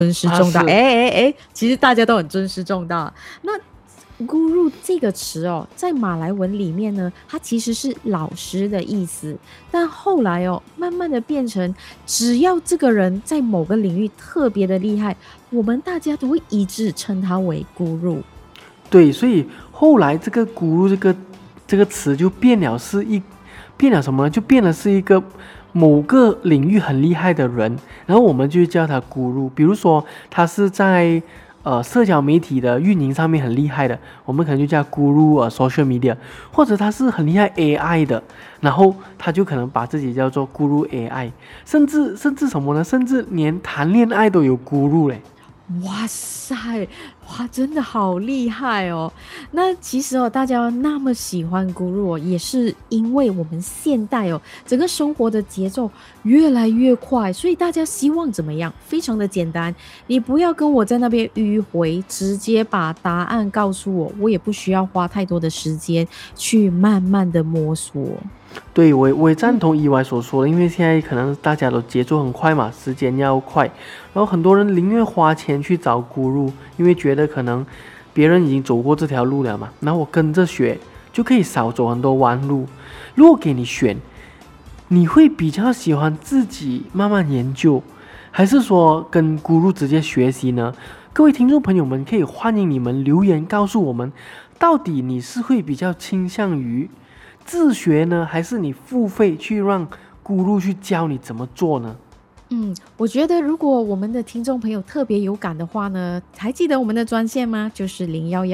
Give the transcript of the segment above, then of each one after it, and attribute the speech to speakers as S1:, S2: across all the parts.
S1: 尊师重道。
S2: 是
S1: 其实大家都很尊师重道。那 guru 这个词哦，在马来文里面呢，它其实是老师的意思，但后来哦，慢慢的变成只要这个人在某个领域特别的厉害，我们大家都会一致称他为 guru。
S2: 对，所以后来这个 guru 这个词就变了什么呢？就变了是一个某个领域很厉害的人，然后我们就叫他 guru。比如说他是在社交媒体的运营上面很厉害的，我们可能就叫 guru social media， 或者他是很厉害 AI 的，然后他就可能把自己叫做 guru AI， 甚至什么呢？甚至连谈恋爱都有 guru 嘞。
S1: 哇塞，哇，真的好厉害哦！那其实哦，大家那么喜欢 guru 哦，也是因为我们现代哦，整个生活的节奏越来越快，所以大家希望怎么样？非常的简单，你不要跟我在那边迂回，直接把答案告诉我，我也不需要花太多的时间去慢慢的摸索。
S2: 对，我也赞同意外所说的，因为现在可能大家都节奏很快嘛，时间要快，然后很多人宁愿花钱去找 guru，因为觉得可能别人已经走过这条路了嘛，然后我跟着学就可以少走很多弯路。如果给你选，你会比较喜欢自己慢慢研究，还是说跟 guru 直接学习呢？各位听众朋友们，可以欢迎你们留言告诉我们，到底你是会比较倾向于自学呢，还是你付费去让 guru 去教你怎么做呢？
S1: 我觉得如果我们的听众朋友特别有感的话呢，还记得我们的专线吗？就是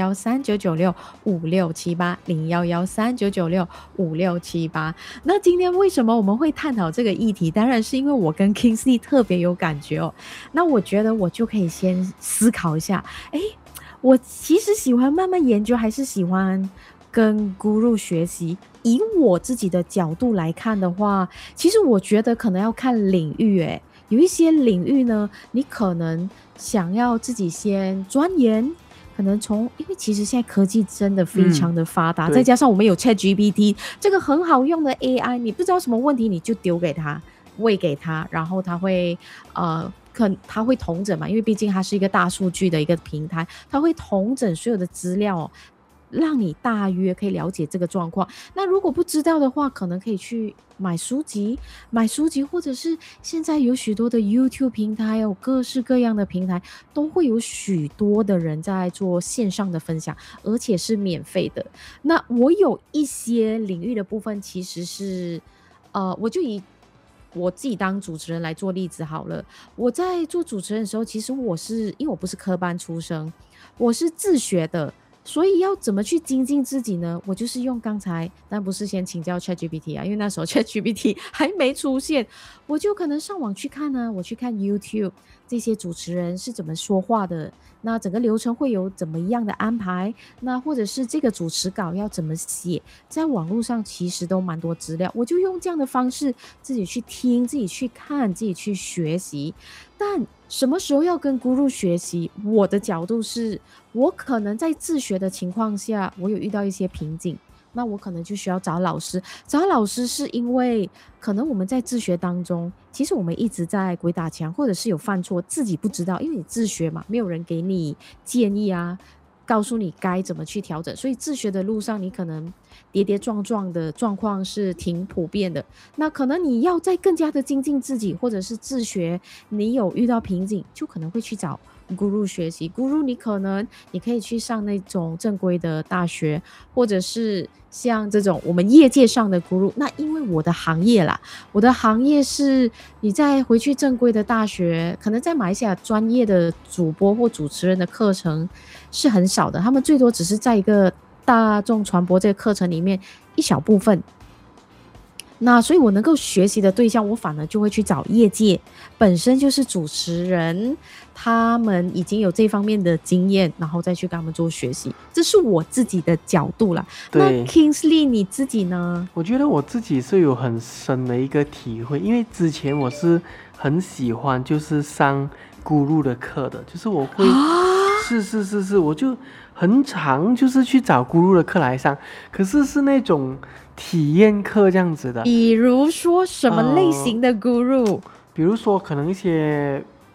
S1: 01139965678，01139965678。那今天为什么我们会探讨这个议题？当然是因为我跟 Kingsley 特别有感觉哦。那我觉得我就可以先思考一下，诶，我其实喜欢慢慢研究，还是喜欢跟 guru 学习？以我自己的角度来看的话，其实我觉得可能要看领域，有一些领域呢，你可能想要自己先钻研，可能因为其实现在科技真的非常的发达，再
S2: 对，
S1: 加上我们有 ChatGPT 这个很好用的 AI，你不知道什么问题你就丢给他，喂给他，然后他会他会统整嘛，因为毕竟它是一个大数据的一个平台，它会统整所有的资料哦，让你大约可以了解这个状况。那如果不知道的话，可能可以去买书籍，或者是现在有许多的 YouTube 平台有各式各样的平台，都会有许多的人在做线上的分享，而且是免费的。那我有一些领域的部分，其实是我就以我自己当主持人来做例子好了。我在做主持人的时候，其实因为我不是科班出身，我是自学的。所以要怎么去精进自己呢？我就是用刚才，但不是先请教 ChatGPT 啊，因为那时候 ChatGPT 还没出现，我就可能上网去看啊，我去看 YouTube 这些主持人是怎么说话的，那整个流程会有怎么样的安排，那或者是这个主持稿要怎么写，在网络上其实都蛮多资料，我就用这样的方式自己去听、自己去看、自己去学习。但什么时候要跟 guru 学习？我的角度是，我可能在自学的情况下，我有遇到一些瓶颈，那我可能就需要找老师。找老师是因为可能我们在自学当中，其实我们一直在鬼打墙，或者是有犯错，自己不知道，因为你自学嘛，没有人给你建议啊，告诉你该怎么去调整，所以自学的路上，你可能跌跌撞撞的状况是挺普遍的。那可能你要再更加的精进自己，或者是自学，你有遇到瓶颈，就可能会去找 guru 学习。guru 你可以去上那种正规的大学，或者是像这种我们业界上的 guru。那因为我的行业啦，我的行业是你再回去正规的大学，可能在马来西亚专业的主播或主持人的课程是很少的，他们最多只是在一个大众传播这个课程里面一小部分。那所以我能够学习的对象，我反而就会去找业界本身就是主持人，他们已经有这方面的经验，然后再去跟他们做学习，这是我自己的角度啦。那
S2: 对，
S1: Kingsley 你自己呢？
S2: 我觉得我自己是有很深的一个体会，因为之前我是很喜欢就是上 guru 的课的，就是我会
S1: 啊，
S2: 是，我就很常就是去找 guru 的课来上，可是那种体验课这样子的，
S1: 比如说什么类
S2: 呃，
S1: 型的 guru？
S2: 比如说可能一些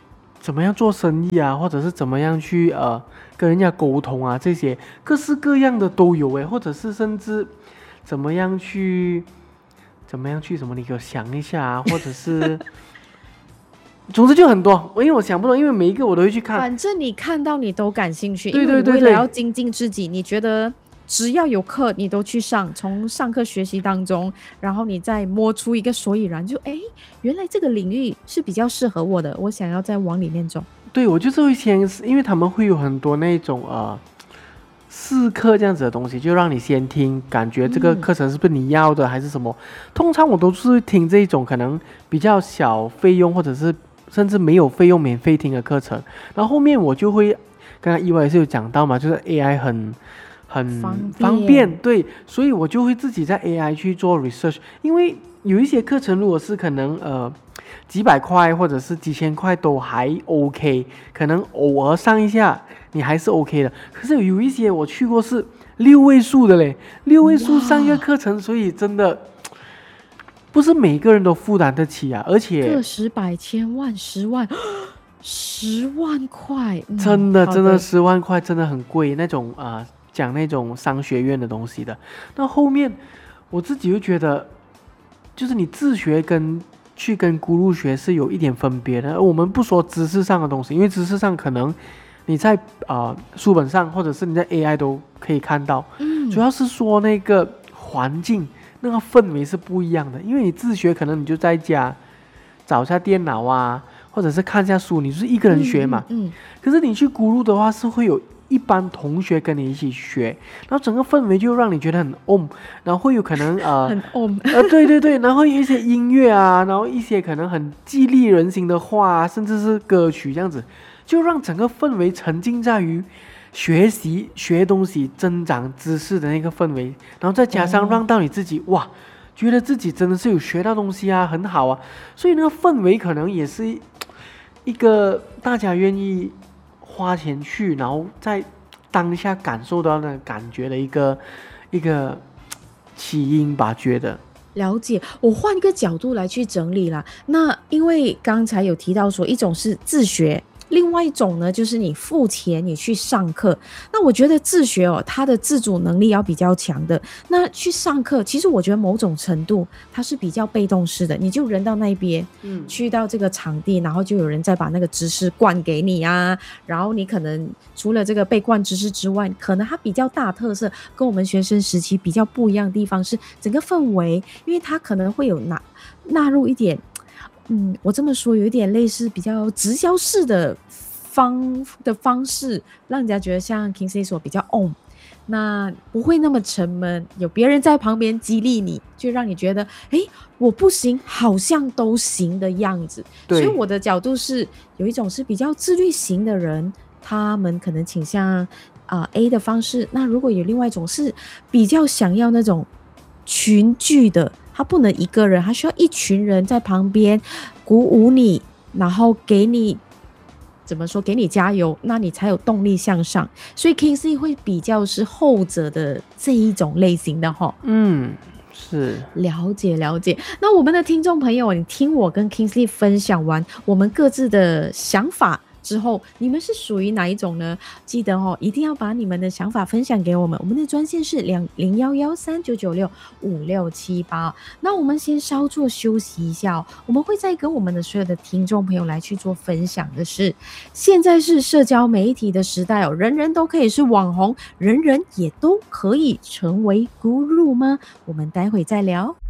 S2: 怎么样做生意啊，或者是怎么样去跟人家沟通啊，这些各式各样的都有诶，或者是甚至怎么样去什么，你给我想一下啊，或者是总之就很多，因为我想不懂，因为每一个我都会去看。
S1: 反正你看到你都感兴趣，
S2: 对对对对，
S1: 因为你为了要精进自己，你觉得只要有课你都去上，从上课学习当中，然后你再摸出一个所以然，就原来这个领域是比较适合我的，我想要再往里面走。
S2: 对，我就是会先，因为他们会有很多那种试课这样子的东西，就让你先听，感觉这个课程是不是你要的，还是什么？通常我都是听这种可能比较小费用，或者是甚至没有费用免费听的课程，然后后面我就会，刚刚意外也是有讲到嘛，就是 AI 很方便，对，所以我就会自己在 AI 去做 research， 因为有一些课程如果是可能几百块或者是几千块都还 OK， 可能偶尔上一下你还是 OK 的，可是有一些我去过是6位数的嘞，6位数上一个课程，所以真的不是每个人都负担得起啊，而且
S1: 个十百千万10万10万块，
S2: 真的10万块真的很贵，那种讲那种商学院的东西的。那后面我自己就觉得，就是你自学跟咕噜学是有一点分别的。我们不说知识上的东西，因为知识上可能你在书本上或者是你在 AI 都可以看到，主要是说那个环境那个氛围是不一样的。因为你自学可能你就在家找一下电脑啊，或者是看一下书，你就是一个人学嘛。可是你去咕噜的话是会有一般同学跟你一起学，然后整个氛围就让你觉得很然后会有可能
S1: 很
S2: 对对对，然后有一些音乐啊，然后一些可能很激励人心的话啊，甚至是歌曲这样子，就让整个氛围沉浸在于学习学东西增长知识的那个氛围，然后再加上让到你自己哇觉得自己真的是有学到东西啊，很好啊，所以那个氛围可能也是一个大家愿意花钱去，然后在当下感受到那感觉的一个起因吧，觉得。
S1: 了解，我换一个角度来去整理啦。那因为刚才有提到说，一种是自学，另外一种呢，就是你付钱你去上课。那我觉得自学它的自主能力要比较强的。那去上课，其实我觉得某种程度它是比较被动式的，你就人到那边，去到这个场地，然后就有人再把那个知识灌给你啊。然后你可能除了这个被灌知识之外，可能它比较大特色，跟我们学生时期比较不一样的地方是整个氛围，因为它可能会有纳入一点。我这么说有一点类似比较直销式的方式，让人家觉得像 Kingsley 说比较那不会那么沉闷，有别人在旁边激励你，就让你觉得我不行好像都行的样子。所以我的角度是有一种是比较自律型的人，他们可能倾向A 的方式。那如果有另外一种是比较想要那种群聚的，他不能一个人，他需要一群人在旁边鼓舞你，然后给你怎么说，给你加油，那你才有动力向上。所以 Kingsley 会比较是后者的这一种类型的
S2: 是
S1: 了解。那我们的听众朋友，你听我跟 Kingsley 分享完我们各自的想法之后，你们是属于哪一种呢？记得一定要把你们的想法分享给我们，我们的专线是201139965678。那我们先稍作休息一下我们会再跟我们的所有的听众朋友来去做分享的是，现在是社交媒体的时代人人都可以是网红，人人也都可以成为 guru 吗？我们待会再聊。